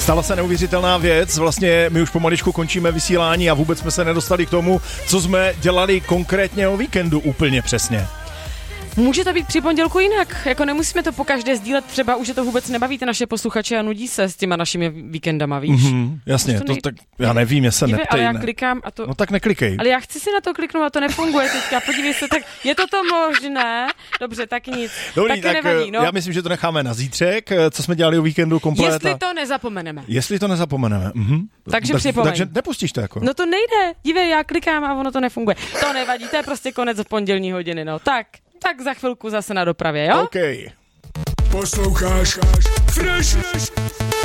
Stala se neuvěřitelná věc, vlastně my už pomaličku končíme vysílání a vůbec jsme se nedostali k tomu, co jsme dělali konkrétně o víkendu úplně přesně. Může to být při pondělku jinak, jako nemusíme to pokaždé sdílet, třeba už je to vůbec nebaví ty naše posluchače a nudí se s těma našimi víkendama, víš? Jasně, to tak já nevím, já se neptej. Ale já klikám a to... No tak neklikej. Ale já chci si na to kliknout a to nefunguje teďka, podívej se, tak je to možné? Dobře, tak nic. Dobrý, tak nevadí, no. Já myslím, že to necháme na zítřek, co jsme dělali o víkendu komplet. Jestli to nezapomeneme. Takže připomeň. Takže nepustíš to jako. No to nejde, dívej, já klikám a ono to nefunguje. To nevadí, to je prostě konec pondělní hodiny, no. Tak za chvilku zase na dopravě, jo? OK. Posloucháš Fresh